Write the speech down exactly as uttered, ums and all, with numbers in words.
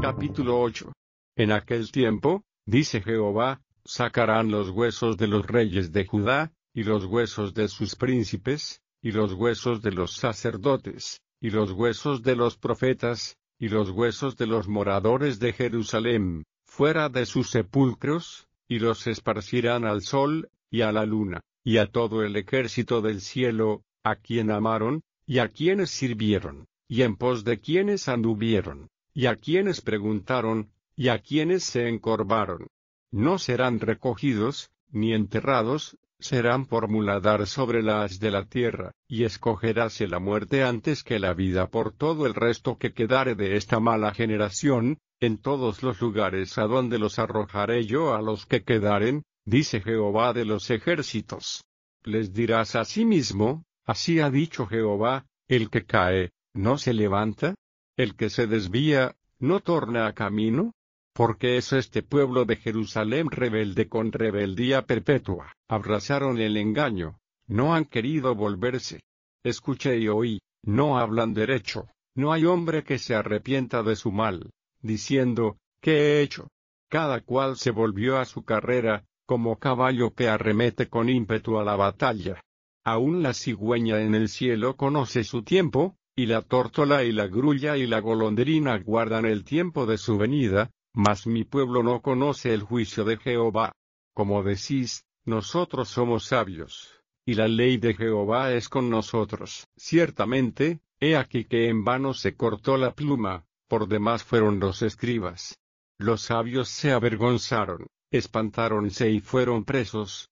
Capítulo ocho. En aquel tiempo, dice Jehová, sacarán los huesos de los reyes de Judá, y los huesos de sus príncipes, y los huesos de los sacerdotes, y los huesos de los profetas, y los huesos de los moradores de Jerusalem, fuera de sus sepulcros, y los esparcirán al sol, y a la luna, y a todo el ejército del cielo, a quien amaron, y a quienes sirvieron, y en pos de quienes anduvieron, y a quienes preguntaron, y a quienes se encorvaron. No serán recogidos, ni enterrados, serán por muladar sobre la haz de la tierra, y escogeráse la muerte antes que la vida por todo el resto que quedare de esta mala generación, en todos los lugares a donde los arrojaré yo a los que quedaren, dice Jehová de los ejércitos. Les dirás asimismo, así ha dicho Jehová, el que cae, ¿no se levanta? El que se desvía, ¿no torna a camino? Porque es este pueblo de Jerusalén rebelde con rebeldía perpetua. Abrazaron el engaño, no han querido volverse. Escuché y oí, no hablan derecho, no hay hombre que se arrepienta de su mal, diciendo, ¿qué he hecho? Cada cual se volvió a su carrera, como caballo que arremete con ímpetu a la batalla. Aún la cigüeña en el cielo conoce su tiempo, y la tórtola y la grulla y la golondrina guardan el tiempo de su venida, mas mi pueblo no conoce el juicio de Jehová. Como decís, nosotros somos sabios, y la ley de Jehová es con nosotros. Ciertamente, he aquí que en vano se cortó la pluma, por demás fueron los escribas. Los sabios se avergonzaron, espantáronse y fueron presos,